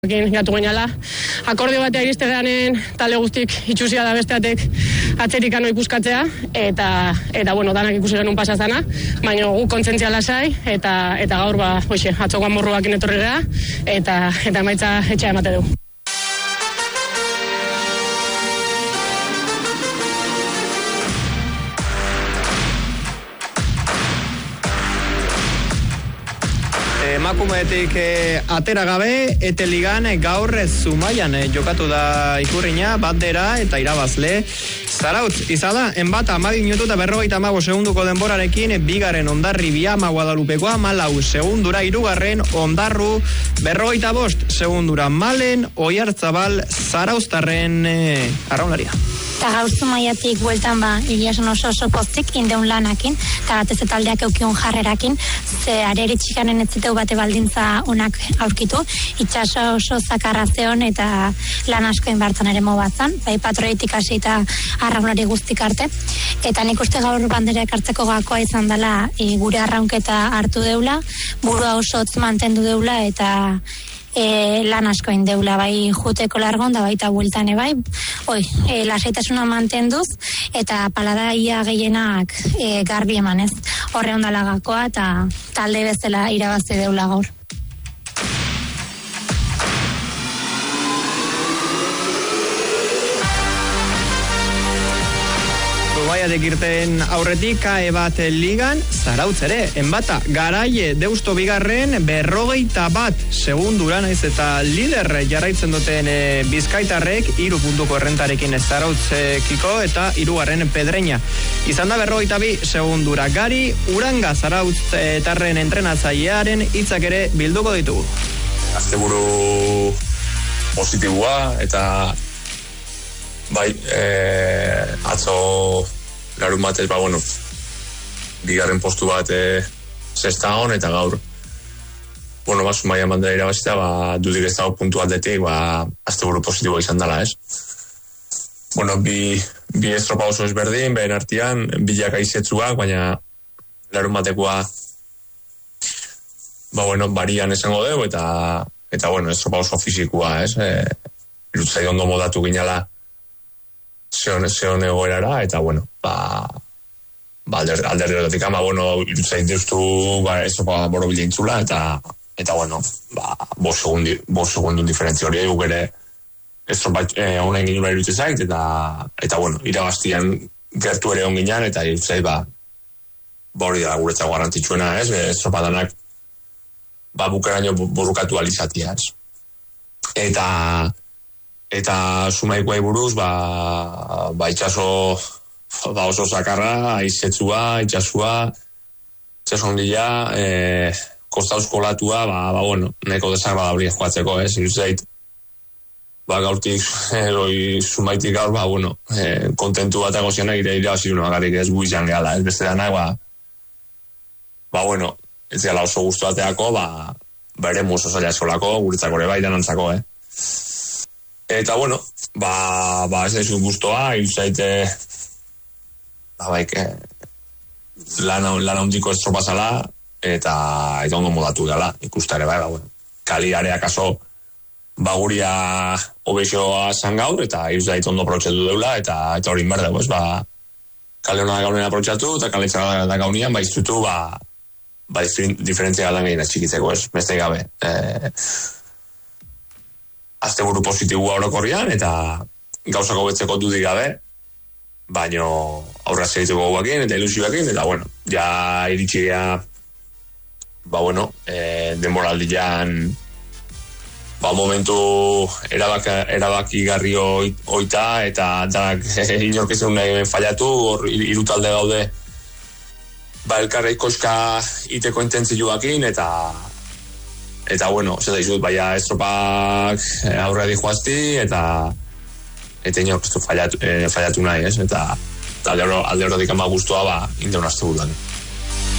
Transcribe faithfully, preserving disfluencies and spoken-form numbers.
Gatu gainala, akordio batea iristedanen talde guztik itxusia da besteatek atzerikano ikuskatzea eta eta bueno, danak ikusi genuen pasazana, baina gu kontzentzia lasai eta eta gaur ba, hoxe, atzokoan morruakin etorri gara eta eta emaitza etxea emate du. Emakumeetik eh, atera gabe, ete ligan eh, gaur eh, Zumaian eh, jokatu da Ikurriña, bandera eta irabazle. Zarautz, izada, enbata amabi minutu eta berrogeita amago segunduko denborarekin, bigaren Ondarri Biama Guadalupekoa, malau segundura, irugarren Ondarru, berrogeita bost segundura, malen, Oiartzabal, Zarauztarren eh, arraunlaria. Eta gaur Zumaiatik bueltan ba, iliasun oso oso pozik, indeun lanakin, eta batez taldeak eukion jarrerakin, ze areri txikanen etziteu bate baldintza onak aurkitu, itxaso oso zakarra zeon eta lan asko inbartzan ere mobatzan, bai patroitik hasi eta arraunari guztik arte, eta nik uste gaur bandera ekartzeko gakoa izan dela e, gure arraunketa hartu deula, burua oso hotz mantendu deula eta E, lan asko indeula, bai juteko largon da baita bueltan bai, oi, e, lasaitasuna mantenduz eta paladaia gehienak e, garbi emanez, horre ondala gakoa eta talde bezala irabazi deula gaur. Zumaiatik irten aurretik kae bat ligan, Zarautz ere, enbata, Garaie Deusto bigarren, berrogeita bat segundura, naiz eta lider jarraitzen duten e, Bizkaitarrek, hiru puntuko errentarekin Zarautzekiko eta hirugarren Pedreña. Izan da berrogeita bi segundura. Gari Uranga Zarautztarren entrenatzailearen hitzak ere bilduko ditugu. Asteburu positiboa eta bai, eh, atzo larun batez, ba, bueno, bigarren postu bat eh, zesta hon, eta gaur, bueno, ba, Zumaia bandera irabazita, ba, dudik ez dago puntu aldetik, ba, asteburu positiboa izan dela, ez? Bueno, bi, bi estropa oso ezberdin, behen artean, bilak aizetzuak, baina larun batekoa, ba, bueno, barian esango dugu, eta, eta, bueno, estropa oso fizikoa, ez? E, irutzai ondo modatu ginala, zeon, zeon egoerara, eta, bueno, ba, ba alder, alderderotik ama, bueno, irutzain deustu, ba, ez topa boro bilintzula, eta, eta, bueno, ba, bos segundi, bos segundun diferentzia hori, guk ere, ez topa, eh, honen ginura irutze zait, eta, eta, bueno, irabaztian gertu ere onginan, eta irutzai, ba, ba hori da, guretza garrantzitsuena, ez, ez topa danak, ba, bukeraino borrukatu alizatia, ez. Eta, eta Zumaikoai buruz, ba, ba itxaso, ba oso zakarra, aizetzua, itxasua, itxasondila, e, kostauzko latua, ba, ba, bueno, neko desagradabli joatzeko, ez, iruzeit, ba, gaurtik, eroi Zumaitik gaur, ba, bueno, e, kontentu bat agozianak ire irabaziruna agarrik ez gu izan gehala, ez beste danak, ba, ba, bueno, ez gala oso guztu bateako, ba, ba ere muso zaila eskolako, guretzako ere bai danantzako, eh. Eta, bueno, ba, ba ez daizu guztoa, iruzaite, ba, baik, lana, lana hundiko estropazala, eta, eta ondo modatu gala, ikustare, bai, ba, bueno, kaliareak aso, ba, guria obexoa zan gaur, eta iruzaite ondo aprotxatu deula, eta, eta hori inbar dugu, ez, ba, kale hona da gaunean aprotxatu, eta kale txara da gaunean, ba, iztutu, ba, ba, diferentzia galan gehina txikitzeko, ez, beste gabe, eh, asteburu positiboa orokorrian, eta gauzako betzeko dudik gabe, baino aurra segituko guakin, eta ilusioakin, eta bueno, ja iritsi gea, ba bueno, e, denboraldian, ba momentu erabak, erabaki garri oita, eta danak e, inorkezen nahi fallatu, hor irutalde gaude, ba elkarrei koska iteko intentzioakin, eta eta bueno, zeta izut, baina estropak aurre di joazti, eta eta inorkestu fallatu, eh, fallatu nahi, ez? Eta alde horretik ama guztua, ba, indeun astu gudan.